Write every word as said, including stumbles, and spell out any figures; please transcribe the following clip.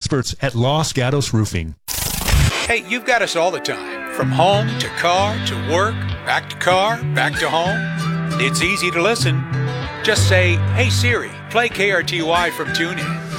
experts at Los Gatos Roofing. Hey, you've got us all the time. From home to car to work, back to car, back to home. It's easy to listen. Just say, hey Siri, play K R T Y from TuneIn.